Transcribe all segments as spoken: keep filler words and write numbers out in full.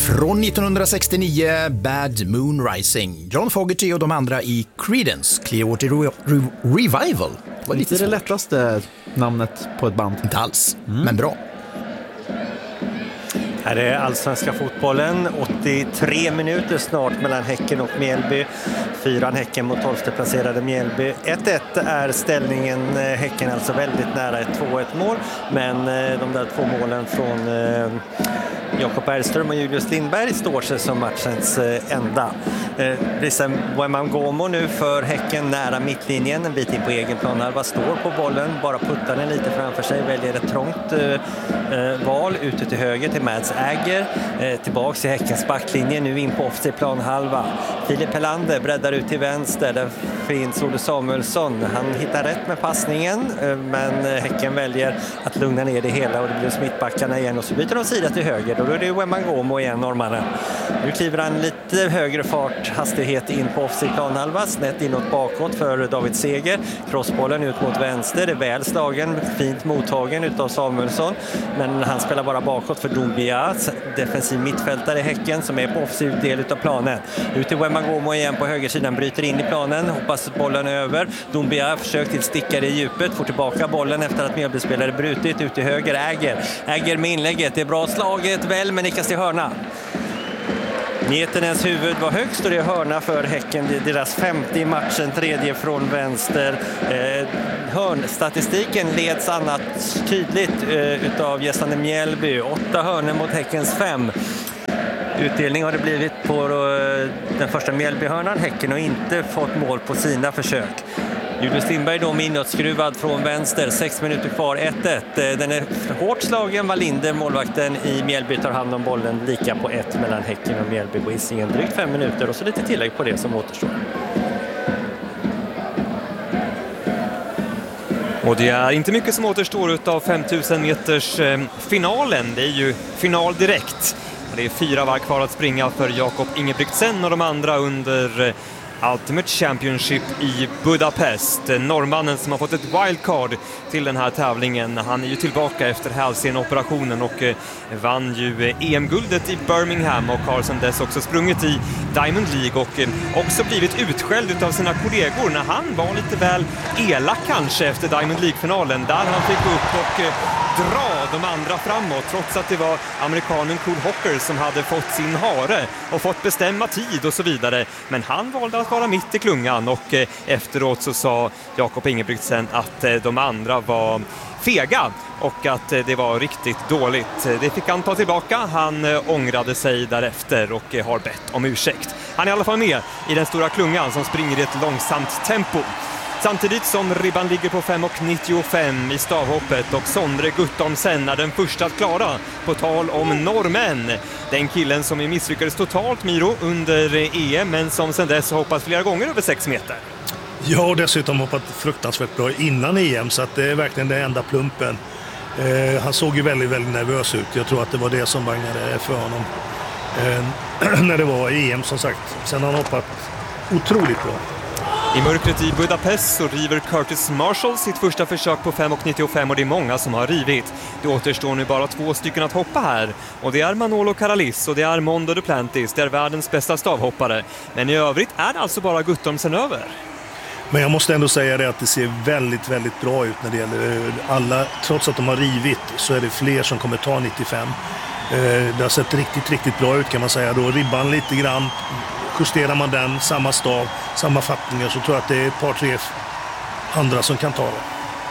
Från nittonhundrasextionio, Bad Moon Rising. John Fogerty och de andra i Creedence Clearwater Re- Re- Revival. Det var lite det lättaste namnet på ett band. Inte alls, mm. men bra. Här är allsvenska fotbollen, åttiotre minuter snart mellan Häcken och Mjällby. Fyran Häcken mot tolfte placerade Mjällby. ett ett är ställningen, Häcken alltså väldigt nära ett två ett mål. Men de där två målen från eh, Jakob Bergström och Julius Lindberg står sig som matchens eh, enda. Eh, Rissam Wembangomo nu för Häcken nära mittlinjen, en bit in på egen planhalva, står på bollen, bara puttar den lite framför sig, väljer ett trångt eh, eh, val ute till höger till Mads Äger, eh, tillbaks i Häckens backlinje, nu in på offside planhalva. Filip Helander breddar ut till vänster, där finns Olle Samuelsson, han hittar rätt med passningen, eh, men Häcken väljer att lugna ner det hela och det blir smittbackarna igen och så byter de sida till höger. Då är det Wembangomo igen, norrmannen. Nu kliver han lite högre fart, hastighet in på offside planhalva, snett inåt bakåt för David Seger. Crossbollen ut mot vänster, det är väl slagen, fint mottagen utav Samuelsson, men han spelar bara bakåt för Doumbia, defensiv mittfältare i Häcken som är på offside del utav planen. Ut till Wembangomo igen på högersidan, bryter in i planen, hoppas bollen över. Doumbia försöker till stickare i djupet, får tillbaka bollen efter att Mjällbyspelare brutit, ut till höger Äger. Äger med inlägget, det är bra slaget väl, men nickas till hörna. Nietenens huvud var högst och det är hörna för Häcken. Det är deras femte i matchen, tredje från vänster. Eh, hörnstatistiken leds annat tydligt eh, utav gästande Mjällby. Åtta hörnor mot Häckens fem. Utdelning har det blivit på eh, den första Mjällbyhörnan. Häcken har inte fått mål på sina försök. Julius Lindberg då minutskruvad från vänster, sex minuter kvar, ett ett. Den är hårt slagen, Wallinder, målvakten i Mjällby, tar hand om bollen, lika på ett mellan Häcken och Mjällby på Hisingen. Drygt fem minuter och så lite tillägg på det som återstår. Och det är inte mycket som återstår utav femtusen meters eh, finalen. Det är ju final direkt. Det är fyra varv kvar att springa för Jakob Ingebrigtsen och de andra under eh, Ultimate Championship i Budapest. Norrmannen som har fått ett wildcard till den här tävlingen. Han är ju tillbaka efter hälsenoperationen och eh, vann ju E M-guldet i Birmingham och har sedan dess också sprungit i Diamond League och eh, också blivit utskälld av sina kollegor när han var lite väl elak kanske efter Diamond League-finalen, där han fick upp och eh, dra de andra framåt trots att det var amerikanen Cole Hocker som hade fått sin hare och fått bestämma tid och så vidare. Men han valde att vara mitt i klungan och eh, efteråt så sa Jakob Ingebrigtsen att eh, de andra var fega och att eh, det var riktigt dåligt. Det fick han ta tillbaka. Han eh, ångrade sig därefter och eh, har bett om ursäkt. Han är i alla fall med i den stora klungan som springer i ett långsamt tempo. Samtidigt som ribban ligger på fem nittiofem i stavhoppet och Sondre Guttormsen är den första att klara, på tal om norrmän. Den killen som är misslyckades totalt, Miro, under E M men som sedan dess har hoppat flera gånger över sex meter. Ja, och dessutom hoppat fruktansvärt bra innan E M så att det är verkligen den enda plumpen. Eh, han såg ju väldigt, väldigt nervös ut. Jag tror att det var det som bangade för honom eh, när det var E M som sagt. Sen har han hoppat otroligt bra. I mörkret i Budapest så river Curtis Marshall sitt första försök på fem nittiofem och det är många som har rivit. Det återstår nu bara två stycken att hoppa här och det är Manolo Karalis och det är Mondo Duplantis, det är världens bästa stavhoppare. Men i övrigt är det alltså bara Guttormsen över. Men jag måste ändå säga det att det ser väldigt, väldigt bra ut när det gäller alla. Trots att de har rivit så är det fler som kommer ta nittiofem. Det har sett riktigt, riktigt bra ut kan man säga. Då ribban lite grann. Justerar man den, samma stav, samma fattningar, så tror jag att det är ett par, tre andra som kan ta det.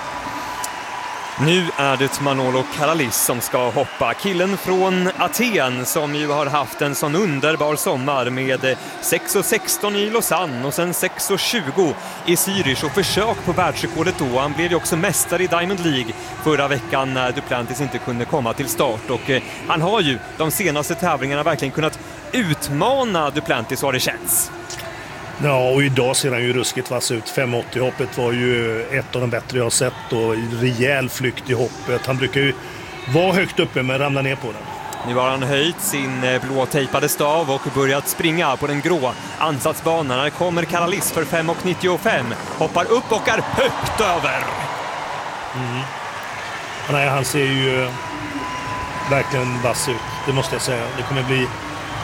Nu är det Manolo Karalis som ska hoppa. Killen från Aten som ju har haft en sån underbar sommar med sex sexton i Lausanne och sen sex tjugo i Zürich och försök på världsrekordet då. Han blev ju också mästare i Diamond League förra veckan när Duplantis inte kunde komma till start. Och eh, han har ju de senaste tävlingarna verkligen kunnat utmana Duplantis, har det känns. Ja, och idag ser han ju ruskigt vass ut. fem åttio-hoppet var ju ett av de bättre jag har sett och rejäl flykt i hoppet. Han brukar ju vara högt uppe men ramla ner på den. Nu har han höjt sin blå tejpade stav och börjat springa på den grå ansatsbanan. Här kommer Karalis för fem nittiofem. Hoppar upp och är högt över. Mm. Nej, han ser ju verkligen vass ut. Det måste jag säga. Det kommer bli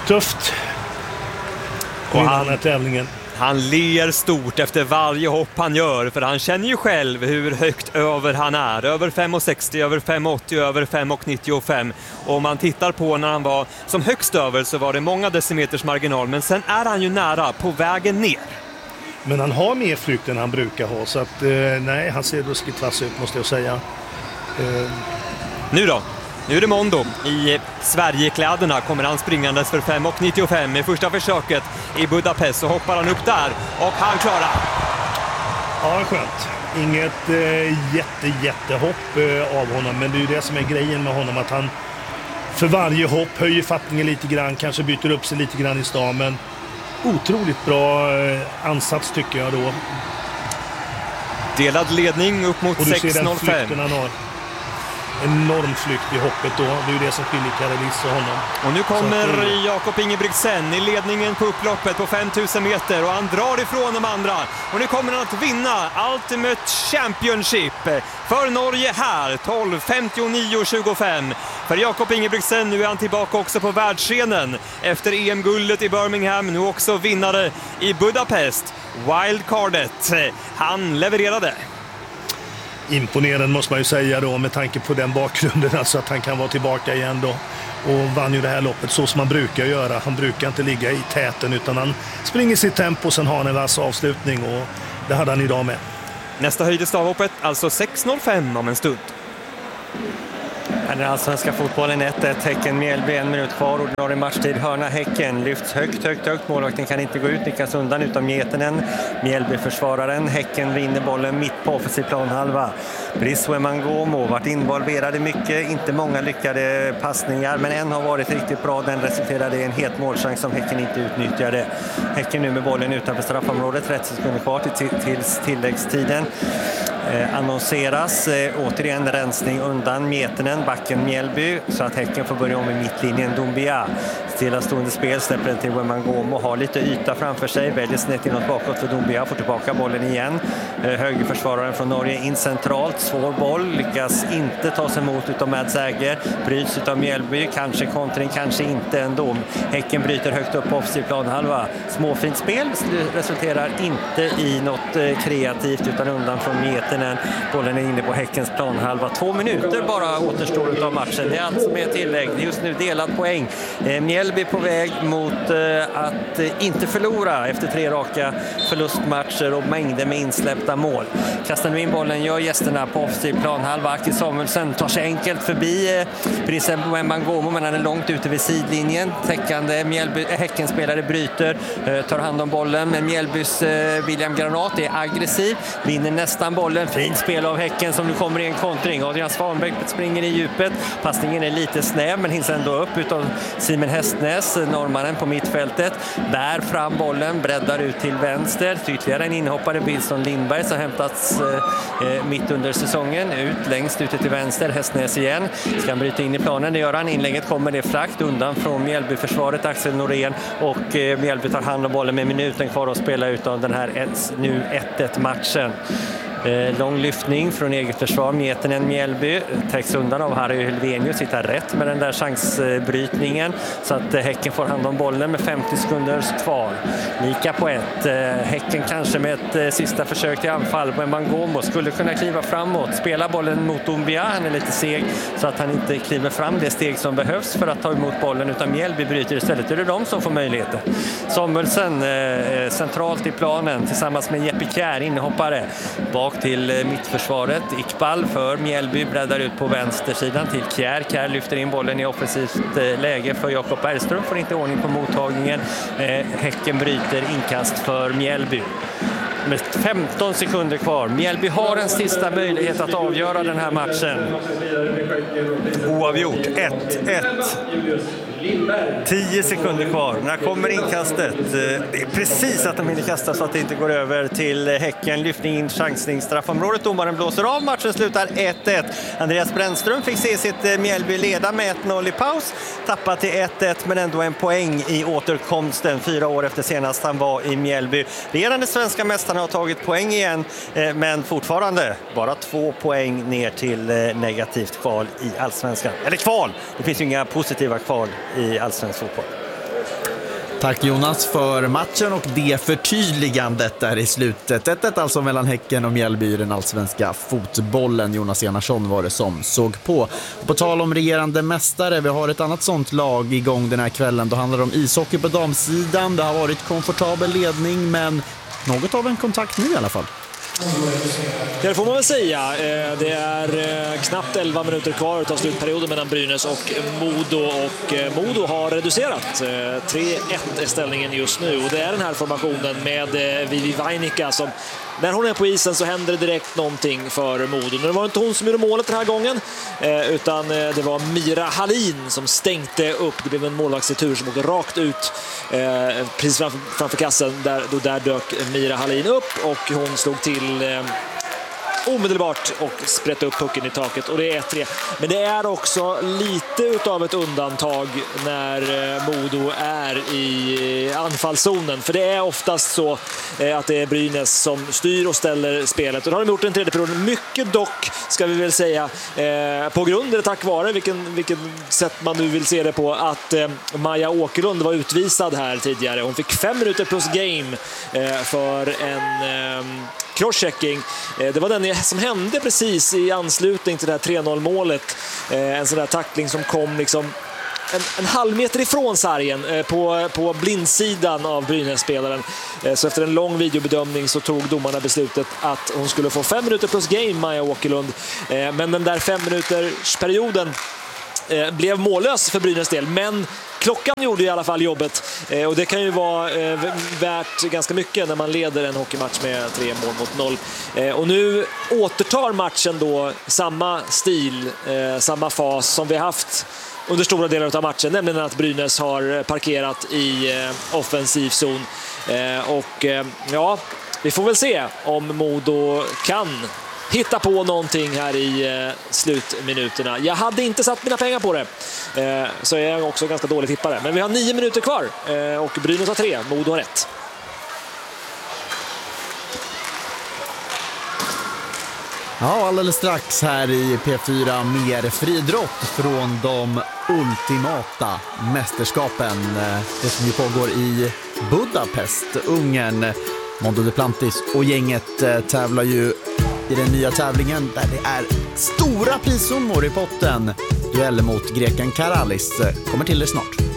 tufft Och och han- han är tävlingen. Han ler stort efter varje hopp han gör, för han känner ju själv hur högt över han är. Över fem sextio, över fem åttio, över fem nittiofem. Och om man tittar på när han var som högst över så var det många decimeters marginal, men sen är han ju nära på vägen ner. Men han har mer flykt än han brukar ha, så att eh, nej, han ser ruskigt vass ut måste jag säga. Eh, Nu då? Nu är det Mondo. I Sverigekläderna kommer han springandes för fem nittiofem i första försöket i Budapest, så hoppar han upp där och han klarar. ja, skönt. Inget eh, jätte, jättehopp eh, av honom, men det är ju det som är grejen med honom, att han för varje hopp höjer fattningen lite grann, kanske byter upp sig lite grann i stan, men otroligt bra eh, ansats tycker jag då. Delad ledning upp mot Och du ser sex den noll fem. flykten han har. Enorm flykt i hoppet då. Det är ju det som skiljer Karalis och honom. Och nu Så att kommer det- Jakob Ingebrigtsen i ledningen på upploppet på fem tusen meter och han drar ifrån de andra. Och nu kommer han att vinna Ultimate Championship för Norge här, tolv femtionio tjugofem. För Jakob Ingebrigtsen, nu är han tillbaka också på världsscenen efter E M-guldet i Birmingham, nu också vinnare i Budapest. Wildcardet, han levererade. Imponerande måste man ju säga då, med tanke på den bakgrunden, alltså att han kan vara tillbaka igen då. Och vann ju det här loppet så som man brukar göra. Han brukar inte ligga i täten, utan han springer sitt tempo och sen har han en vass avslutning, och det hade han idag med. Nästa höjd i stavhoppet, alltså sex noll fem om en stund. Den allsvenska fotbollen ett ett, Häcken Mjällby, en minut kvar, ordinarie matchtid, hörna Häcken, lyfts högt, högt, högt, målvakten kan inte gå ut, nickas undan utom Getenen, Mjällby försvararen, Häcken vinner bollen mitt på offensiv planhalva. Briswe Mangomo varit involverade mycket, inte många lyckade passningar, men en har varit riktigt bra, den resulterade i en het målchans som Häcken inte utnyttjade. Häcken nu med bollen utanför straffområdet, trettio sekunder kvar till, till tilläggstiden. Eh, annonseras eh, återigen rensning undan Metenen, backen Mjällby, så att Häcken får börja om i mittlinjen. Dumbia stillastående spel, släpper den till Wembangomo, har lite yta framför sig, väljer snett inåt bakåt för Dumbia, får tillbaka bollen igen. Eh, högerförsvararen från Norge in centralt, svår boll, lyckas inte ta sig emot utav Mads Äger, bryts utav Mjällby, kanske kontring, kanske inte ändå. Häcken bryter högt upp på offensiv planhalva, småfint spel, resulterar inte i något eh, kreativt utan undan från Metenen. Bollen är inne på Häckens planhalva. Två minuter bara återstår av matchen. Det är allt som är tillägg. Just nu delad poäng. Eh, Mjällby på väg mot eh, att eh, inte förlora efter tre raka förlustmatcher och mängder med insläppta mål. Kastar nu in bollen, gör gästerna på offensiv planhalva. Aki Samuelsson tar sig enkelt förbi eh, Brisen Wembangomo, men han är långt ute vid sidlinjen. Täckande Mjällby, äh, Häckenspelare bryter, eh, tar hand om bollen. Men Mjällbys eh, William Granat är aggressiv, vinner nästan bollen. Fint spel av Häcken som nu kommer i en kontring. Adrian Svanbäck springer i djupet. Passningen är lite snäv men hinns ändå upp utav Simon Hästnäs, norrmannen på mittfältet. Bär fram bollen, breddar ut till vänster. Ytterligare en inhoppare, Wilson Lindberg, som hämtats eh, mitt under säsongen. Ut längst ute till vänster, Hästnäs igen. Ska han bryta in i planen, det gör han. Inlägget kommer det frakt undan från Mjällby-försvaret, Axel Norén. Och eh, Mjällby tar hand om bollen med minuten kvar att spela ut av den här ett, nu ett ett-matchen. Eh, lång lyftning från eget försvar, Metenen Mjällby täcks undan av Harry Helvenius, hittar rätt med den där chansbrytningen så att eh, Häcken får hand om bollen med femtio sekunder kvar. Lika på ett. Eh, Häcken kanske med ett eh, sista försök till anfall, men Mangomo skulle kunna kliva framåt, spela bollen mot Dumbia, han är lite seg så att han inte kliver fram det steg som behövs för att ta emot bollen, utan Mjällby bryter istället. Det är de som får möjligheter. Samuelsson eh, centralt i planen tillsammans med Jeppe Kjær, inhoppare bak till mittförsvaret. Iqbal för Mjällby breddar ut på vänstersidan till Kjær. Kjær lyfter in bollen i offensivt läge för Jakob Bergström, får inte ordning på mottagningen. Häcken bryter inkast för Mjällby. Med femton sekunder kvar. Mjällby har en sista möjlighet att avgöra den här matchen. Oavgjort. ett ett. tio sekunder kvar. När kommer inkastet? Det är precis att de hinner kasta så att det inte går över till Häcken. Lyftning in, chansning, straffområdet. Domaren blåser av. Matchen slutar ett ett. Andreas Brännström fick se sitt Mjällby leda med ett noll i paus. Tappat till ett ett, men ändå en poäng i återkomsten. Fyra år efter senast han var i Mjällby. Regerande svenska mästarna har tagit poäng igen, men fortfarande bara två poäng ner till negativt kval i allsvenskan. Eller kval! Det finns ju inga positiva kval i allsvensk fotboll. Tack Jonas för matchen och det förtydligandet där i slutet. ett ett alltså mellan Häcken och Mjällby i den allsvenska fotbollen. Jonas Enarsson var det som såg på. Och på tal om regerande mästare, vi har ett annat sånt lag igång den här kvällen. Då handlar det om ishockey på damsidan. Det har varit komfortabel ledning, men något av en kontakt nu i alla fall. Det får man väl säga. Det är knappt elva minuter kvar av slutperioden mellan Brynäs och Modo, och Modo har reducerat. tre ett är ställningen just nu, och det är den här formationen med Vivi Vainika som, när hon är på isen så händer det direkt någonting för Modo. Det var inte hon som gjorde målet den här gången, utan det var Mira Hallin som stänkte upp. Det blev en målvaktsretur som åkte rakt ut precis framför, framför kassen. Där, då där dök Mira Hallin upp och hon slog till eh, omedelbart och sprätt upp pucken i taket, och det är ett tre. Men det är också lite utav ett undantag när eh, Modo är i anfallszonen, för det är oftast så eh, att det är Brynäs som styr och ställer spelet, och det har de gjort den tredje perioden. Mycket dock, ska vi väl säga, eh, på grund eller tack vare, vilken, vilken sätt man nu vill se det på, att eh, Maja Åkerlund var utvisad här tidigare. Hon fick fem minuter plus game eh, för en eh, crosschecking. Eh, det var den som hände precis i anslutning till det här tre noll målet. Eh, en sån där tackling som kom liksom en, en halv meter ifrån sargen eh, på, på blindsidan av Brynäs-spelaren. Eh, så efter en lång videobedömning så tog domarna beslutet att hon skulle få fem minuter plus game, Maja Åkerlund. Eh, men den där fem minuters perioden eh, blev mållös för Brynäs del, men klockan gjorde i alla fall jobbet, eh, och det kan ju vara eh, värt ganska mycket när man leder en hockeymatch med tre mål mot noll. Eh, och nu återtar matchen då samma stil, eh, samma fas som vi har haft under stora delar av matchen, nämligen att Brynäs har parkerat i eh, offensiv zon. Eh, och eh, ja, vi får väl se om Modo kan hitta på någonting här i eh, slutminuterna. Jag hade inte satt mina pengar på det, eh, så är jag också ganska dålig tippare. Men vi har nio minuter kvar, eh, och Brynäs har tre, Modo har ett. Ja, alldeles strax här i P fyra mer friidrott från de ultimata mästerskapen. Det som ju pågår i Budapest, Ungern. Mondo Duplantis och gänget tävlar ju i den nya tävlingen där det är stora prissummor i potten. Duell mot greken Karalis kommer till det snart.